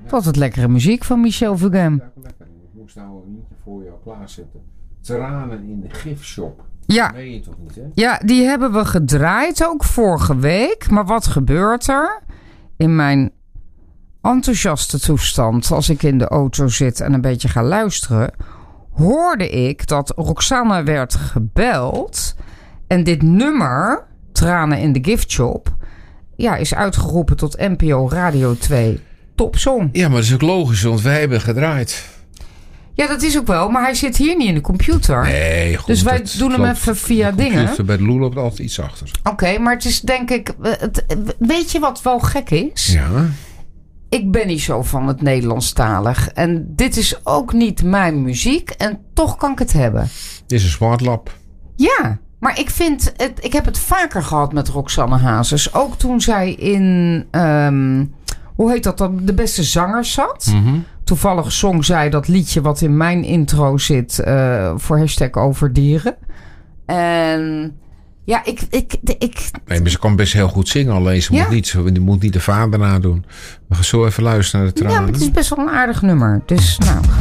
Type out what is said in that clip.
Altijd lekkere muziek van Michel Fugain. Lekker. Ik moest nou een liedje voor jou klaarzetten. Tranen in de giftshop. Ja. Dat weet je toch niet, hè? Ja, die hebben we gedraaid ook vorige week. Maar wat gebeurt er? In mijn enthousiaste toestand, als ik in de auto zit en een beetje ga luisteren, hoorde ik dat Roxanne werd gebeld. En dit nummer, Tranen in de giftshop, is uitgeroepen tot NPO Radio 2 topsong. Ja, maar dat is ook logisch, want wij hebben gedraaid. Ja, dat is ook wel, maar hij zit hier niet in de computer. Nee, goed. Dus wij doen hem even via dingen. Bij de Loel loopt altijd iets achter. Oké, maar het is denk ik... weet je wat wel gek is? Ja. Ik ben niet zo van het Nederlandstalig. En dit is ook niet mijn muziek. En toch kan ik het hebben. Dit is een smart lab. Ja, maar ik vind... Ik heb het vaker gehad met Roxanne Hazes. Ook toen zij in... hoe heet dat dan? De Beste Zangers zat. Mm-hmm. Toevallig zong zij dat liedje wat in mijn intro zit. Voor hashtag over dieren. En... Ja, Nee, maar ze kan best heel goed zingen. Alleen ze moet niet de vader nadoen. We gaan zo even luisteren naar de tranen. Ja, maar het is best wel een aardig nummer. Dus, nou...